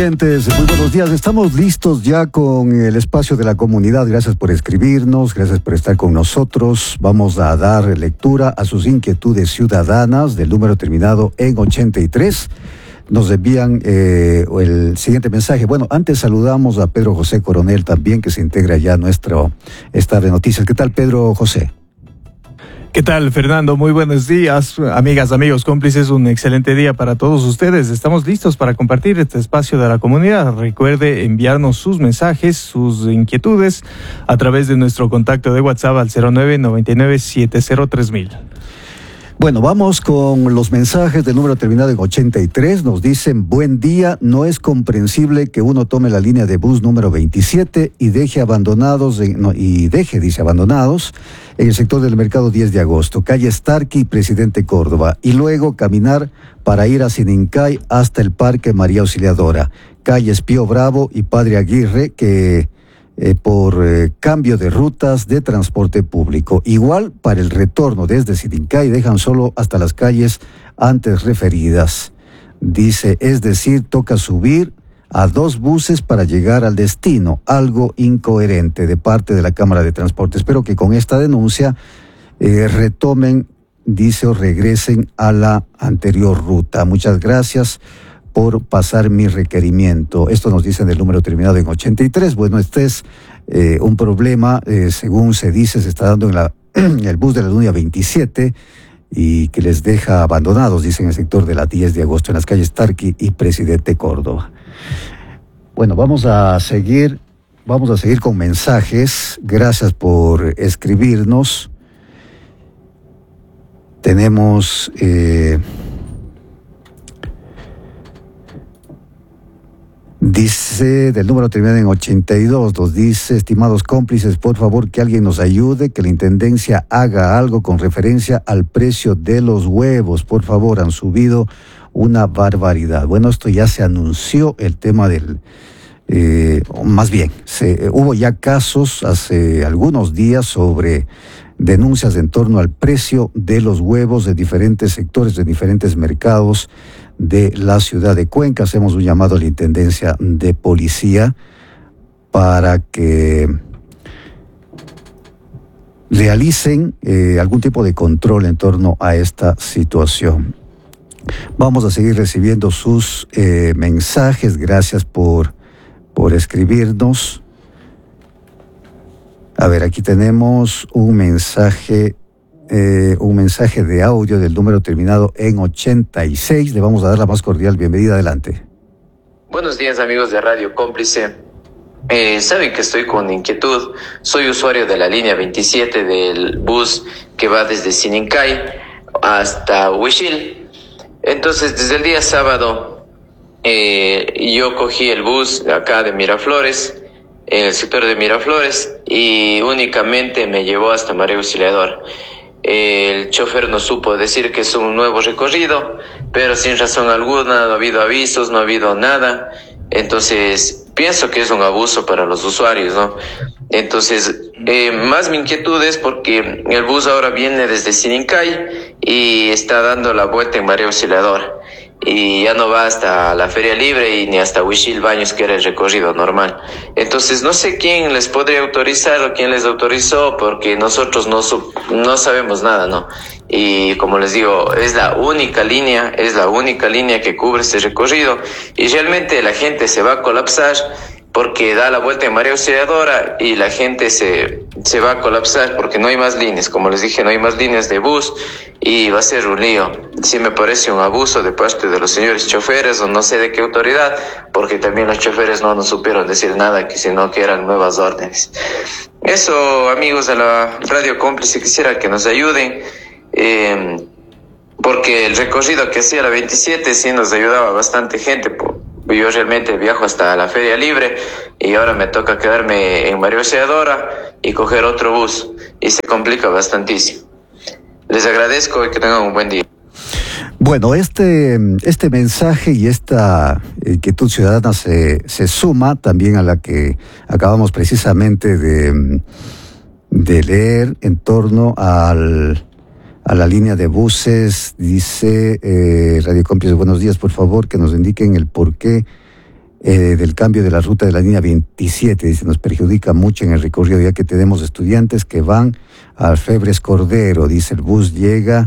Muy buenos días, estamos listos ya con el espacio de la comunidad. Gracias por escribirnos, gracias por estar con nosotros. Vamos a dar lectura a sus inquietudes ciudadanas del número terminado en 83. Nos envían el siguiente mensaje. Bueno, antes saludamos a Pedro José Coronel también, que se integra ya a nuestro estado de noticias. ¿Qué tal, Pedro José? ¿Qué tal, Fernando? Muy buenos días, amigas, amigos, cómplices. Un excelente día para todos ustedes. Estamos listos para compartir este espacio de la comunidad. Recuerde enviarnos sus mensajes, sus inquietudes a través de nuestro contacto de WhatsApp al 0999703000. Bueno, vamos con los mensajes del número terminado en 83. Nos dicen: buen día, no es comprensible que uno tome la línea de bus número 27 y deje abandonados en el sector del mercado 10 de agosto, calle Starkey y Presidente Córdoba, y luego caminar para ir a Sinincay hasta el Parque María Auxiliadora, calles Pío Bravo y Padre Aguirre, que por cambio de rutas de transporte público. Igual para el retorno desde Sinincay dejan solo hasta las calles antes referidas. Dice, es decir, toca subir a 2 buses para llegar al destino, algo incoherente de parte de la Cámara de Transporte. Espero que con esta denuncia retomen, dice, o regresen a la anterior ruta. Muchas gracias por pasar mi requerimiento. Esto nos dicen el número terminado en 83. Bueno, este es un problema, según se dice, se está dando en el bus de la línea 27 y que les deja abandonados, dicen, en el sector de la 10 de agosto, en las calles Starkey y Presidente Córdoba. Bueno, vamos a seguir con mensajes. Gracias por escribirnos. Tenemos dice, del número terminado en 82, nos dice: estimados cómplices, por favor que alguien nos ayude, que la Intendencia haga algo con referencia al precio de los huevos. Por favor, han subido una barbaridad. Bueno, esto ya se anunció, el tema del... hubo ya casos hace algunos días sobre denuncias en torno al precio de los huevos de diferentes sectores, de diferentes mercados de la ciudad de Cuenca. Hacemos un llamado a la Intendencia de Policía para que realicen algún tipo de control en torno a esta situación. Vamos a seguir recibiendo sus mensajes. Gracias por escribirnos. A ver, aquí tenemos un mensaje de audio del número terminado en 86. Le vamos a dar la más cordial bienvenida. Adelante. Buenos días, amigos de Radio Cómplice. Saben que estoy con inquietud. Soy usuario de la línea 27 del bus que va desde Sinincay hasta Huichil. Entonces, desde el día sábado, yo cogí el bus acá de Miraflores, en el sector de Miraflores, y únicamente me llevó hasta María Auxiliadora. El chofer no supo decir que es un nuevo recorrido, pero sin razón alguna, no ha habido avisos, no ha habido nada. Entonces, pienso que es un abuso para los usuarios, ¿no? Entonces, más mi inquietud es porque el bus ahora viene desde Sinincay y está dando la vuelta en María Auxiliadora. Y ya no va hasta la Feria Libre y ni hasta Huichil Baños, que era el recorrido normal. Entonces, no sé quién les podría autorizar o quién les autorizó, porque nosotros no sabemos nada, ¿no? Y como les digo, es la única línea que cubre este recorrido, y realmente la gente se va a colapsar porque da la vuelta en María Auxiliadora y la gente se va a colapsar porque no hay más líneas. Como les dije, no hay más líneas de bus y va a ser un lío. Sí me parece un abuso de parte de los señores choferes, o no sé de qué autoridad, porque también los choferes no nos supieron decir nada, sino que eran nuevas órdenes. Eso, amigos de la Radio Cómplice, quisiera que nos ayuden, porque el recorrido que hacía la 27 sí nos ayudaba bastante gente. Yo realmente viajo hasta la Feria Libre y ahora me toca quedarme en María Auxiliadora y coger otro bus, y se complica bastantísimo. Les agradezco y que tengan un buen día. Bueno, este mensaje y esta inquietud ciudadana se suma también a la que acabamos precisamente de leer en torno a la línea de buses. Dice Radio Cómplice: buenos días, por favor que nos indiquen el porqué del cambio de la ruta de la línea 27. Dice, nos perjudica mucho en el recorrido, ya que tenemos estudiantes que van al Febres Cordero. Dice, el bus llega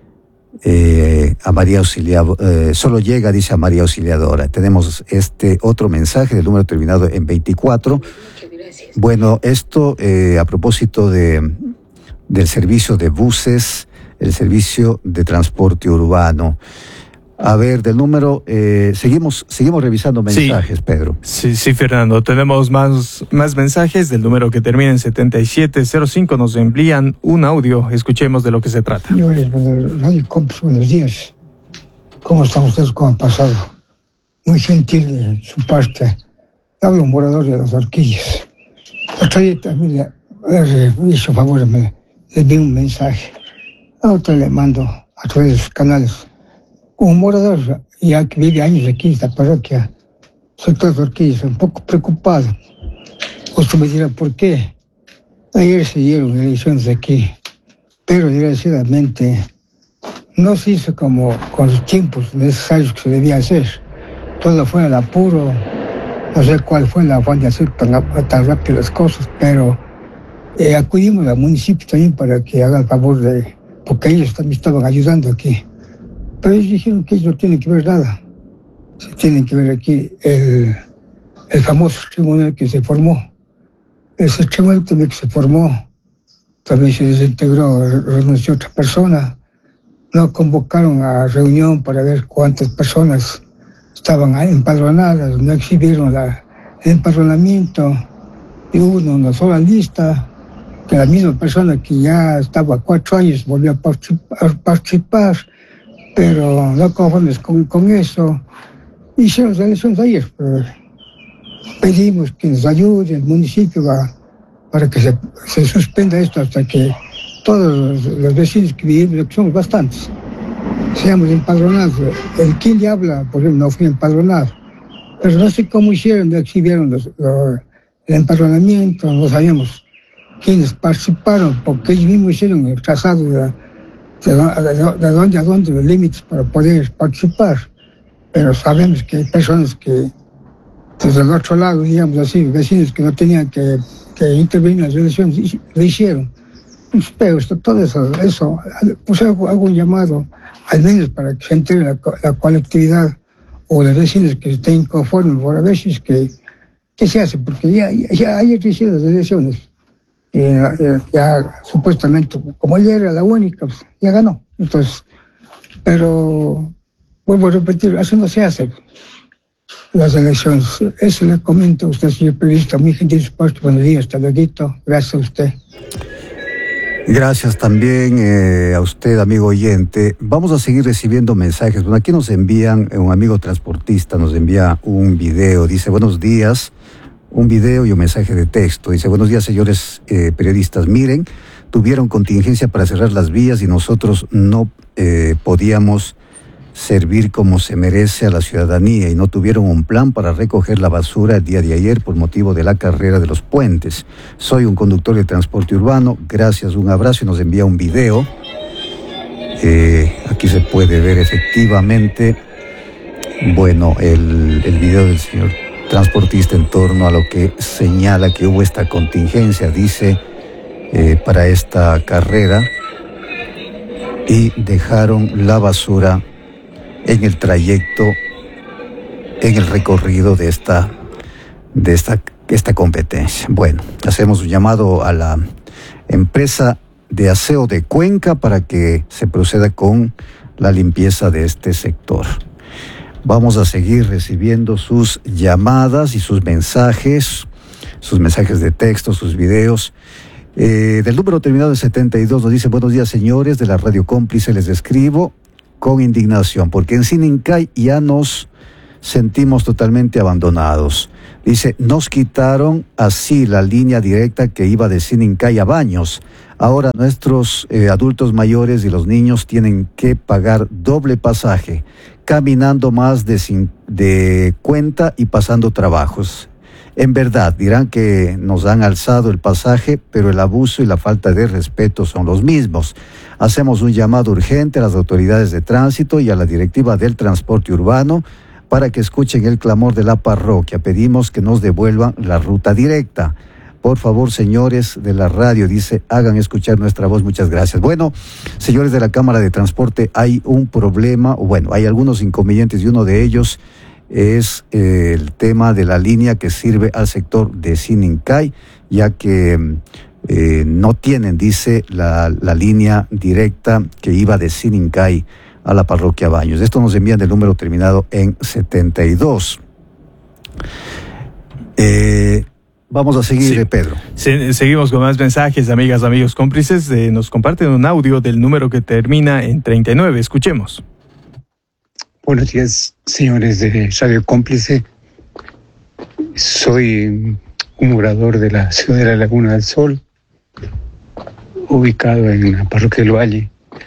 a María Auxiliadora, solo llega, dice, a María Auxiliadora. Tenemos este otro mensaje del número terminado en 24. Bueno, esto a propósito del servicio de buses, el servicio de transporte urbano. A ver, del número, seguimos revisando mensajes, sí. Pedro. Sí, Fernando, tenemos más mensajes del número que termina en 7705. Nos envían un audio, escuchemos de lo que se trata. Señores, Radio Cómplice, buenos días. ¿Cómo están ustedes? ¿Cómo han pasado? Muy gentil de su parte. Hablo un morador de las Horquillas. Otra día también le hizo favor, le di un mensaje. A otro le mando a través de sus canales. Un morador, ya que vive años aquí en esta parroquia, sector de Horquillas, un poco preocupado. Usted me dirá, ¿por qué? Ayer se dieron elecciones aquí, pero desgraciadamente no se hizo como con los tiempos necesarios que se debía hacer. Todo fue al apuro, no sé cuál fue la afán de hacer tan rápido las cosas, pero acudimos al municipio también para que haga el favor de, porque ellos también estaban ayudando aquí. Pero ellos dijeron que ellos no tienen que ver nada. Se tienen que ver aquí el famoso tribunal que se formó. Ese tribunal también que se formó, también se desintegró, renunció otra persona. No convocaron a reunión para ver cuántas personas estaban empadronadas, no exhibieron el empadronamiento. Y hubo una sola lista, que la misma persona que ya estaba 4 años volvió a participar. Pero no conformes con eso, hicieron las elecciones ayer. Pedimos que nos ayude el municipio para que se suspenda esto hasta que todos los vecinos que vivimos, que somos bastantes, seamos empadronados. El quien le habla, por ejemplo, no fui empadronado, pero no sé cómo hicieron, no exhibieron el empadronamiento, no sabíamos quiénes participaron, porque ellos mismos hicieron el trazado de dónde a dónde los límites para poder participar. Pero sabemos que hay personas que desde el otro lado, digamos así, vecinos que no tenían que intervenir en las elecciones, lo hicieron. Pero todo eso, pues hago un llamado, al menos para que se entere la colectividad o los vecinos que estén inconformes por a veces que se hace, porque ya hay hicieron las elecciones. Ya supuestamente, como ella era la única, pues, ya ganó. Entonces, pero vuelvo a repetir, así no se hace las elecciones. Eso le comento a usted, señor periodista, muy gentil de su parte. Buenos días, hasta luego. Gracias a usted. Gracias también a usted, amigo oyente. Vamos a seguir recibiendo mensajes. Bueno, aquí nos envían, un amigo transportista nos envía un video. Dice, buenos días. Un video y un mensaje de texto. Dice, buenos días, señores periodistas. Miren, tuvieron contingencia para cerrar las vías y nosotros no podíamos servir como se merece a la ciudadanía y no tuvieron un plan para recoger la basura el día de ayer por motivo de la carrera de los puentes. Soy un conductor de transporte urbano. Gracias, un abrazo, y nos envía un video. Aquí se puede ver efectivamente, bueno, el video del señor transportista en torno a lo que señala que hubo esta contingencia, dice, para esta carrera, y dejaron la basura en el trayecto, en el recorrido de esta competencia. Bueno, hacemos un llamado a la empresa de aseo de Cuenca para que se proceda con la limpieza de este sector. Vamos a seguir recibiendo sus llamadas y sus mensajes de texto, sus videos. Del número terminado en 72 nos dice, buenos días, señores de la Radio Cómplice, les escribo con indignación, porque en Sinincay ya nos sentimos totalmente abandonados. Dice, nos quitaron así la línea directa que iba de Sinincay a Baños. Ahora nuestros adultos mayores y los niños tienen que pagar doble pasaje, caminando más de cuenta y pasando trabajos. En verdad, dirán que nos han alzado el pasaje, pero el abuso y la falta de respeto son los mismos. Hacemos un llamado urgente a las autoridades de tránsito y a la directiva del transporte urbano para que escuchen el clamor de la parroquia. Pedimos que nos devuelvan la ruta directa. Por favor, señores de la radio, dice, hagan escuchar nuestra voz. Muchas gracias. Bueno, señores de la Cámara de Transporte, hay un problema, hay algunos inconvenientes y uno de ellos es el tema de la línea que sirve al sector de Sinincay, ya que no tienen, dice, la línea directa que iba de Sinincay a la parroquia Baños. Esto nos envían del número terminado en 72. Vamos a seguir, sí. Pedro. Seguimos con más mensajes, amigas, amigos, cómplices. Nos comparten un audio del número que termina en 39. Escuchemos. Buenos días, señores de Radio Cómplice. Soy un morador de la ciudad de la Laguna del Sol, ubicado en la parroquia del Valle.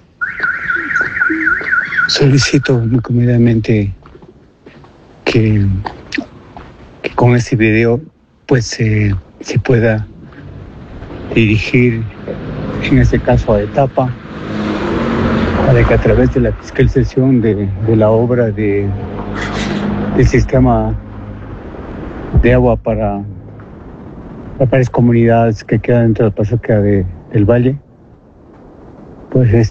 Solicito muy comedidamente que con este video pues se pueda dirigir, en este caso a Etapa, para que a través de la fiscalización de la obra del sistema de agua para varias comunidades que quedan dentro de la parroquia del Valle, pues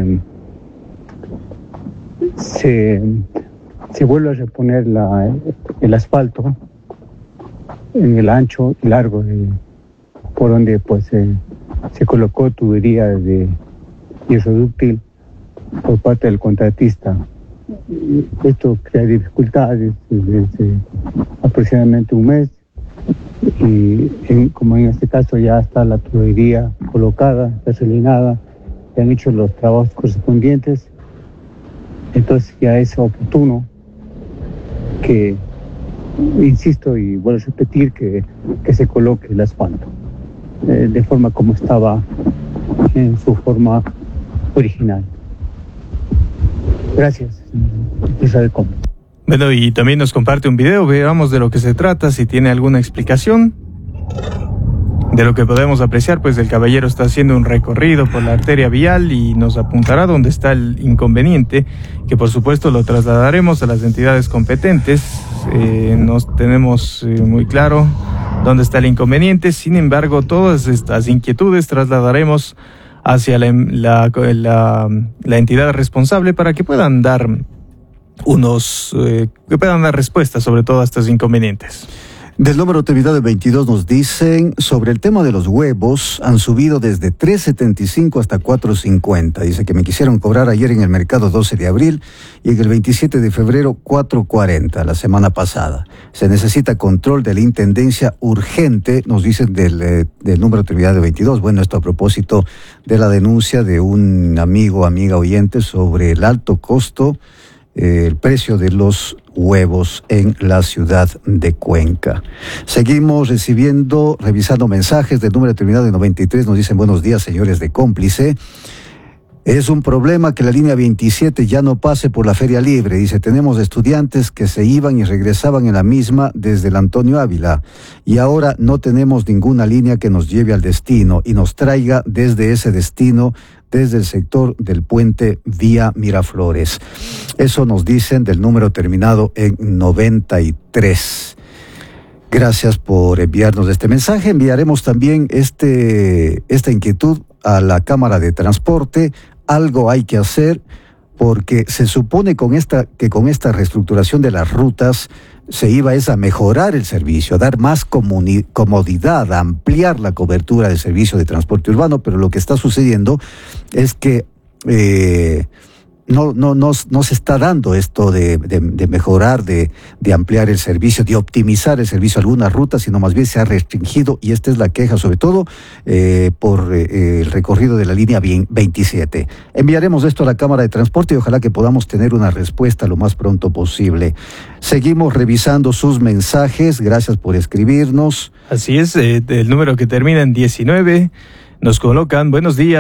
se vuelve a reponer el asfalto en el ancho y largo por donde pues se colocó tubería de hierro dúctil por parte del contratista. Esto crea dificultades desde aproximadamente un mes, y como en este caso ya está la tubería colocada, gasolinada, se han hecho los trabajos correspondientes, entonces ya es oportuno que, insisto y vuelvo a repetir, que se coloque el asfalto de forma como estaba en su forma original. Gracias. Bueno, y también nos comparte un video, veamos de lo que se trata, si tiene alguna explicación. De lo que podemos apreciar, pues el caballero está haciendo un recorrido por la arteria vial y nos apuntará dónde está el inconveniente, que por supuesto lo trasladaremos a las entidades competentes. No tenemos muy claro dónde está el inconveniente, sin embargo, todas estas inquietudes trasladaremos hacia la entidad responsable para que puedan dar respuestas sobre todos estos inconvenientes. Del número terminado de 22 nos dicen sobre el tema de los huevos, han subido desde 3.75 hasta 4.50. Dice que me quisieron cobrar ayer en el mercado 12 de abril y en el 27 de febrero 4.40, la semana pasada. Se necesita control de la intendencia urgente, nos dicen del número terminado de 22. Bueno, esto a propósito de la denuncia de un amiga oyente sobre el alto costo, el precio de los huevos en la ciudad de Cuenca. Seguimos revisando mensajes del número terminado de 93. Nos dicen: buenos días, señores de Cómplice. Es un problema que la línea 27 ya no pase por la Feria Libre. Dice, tenemos estudiantes que se iban y regresaban en la misma desde el Antonio Ávila y ahora no tenemos ninguna línea que nos lleve al destino y nos traiga desde ese destino, desde el sector del puente vía Miraflores. Eso nos dicen del número terminado en 93. Gracias por enviarnos este mensaje. Enviaremos también esta inquietud a la Cámara de Transporte. Algo hay que hacer porque se supone que con esta reestructuración de las rutas se iba a mejorar el servicio, a dar más comodidad, a ampliar la cobertura del servicio de transporte urbano, pero lo que está sucediendo es que no se está dando esto de mejorar, de ampliar el servicio, de optimizar el servicio a algunas rutas, sino más bien se ha restringido, y esta es la queja sobre todo por el recorrido de la línea 27. Enviaremos esto a la Cámara de Transporte y ojalá que podamos tener una respuesta lo más pronto posible. Seguimos revisando sus mensajes, gracias por escribirnos. Así es, el número que termina en 19 nos colocan: buenos días.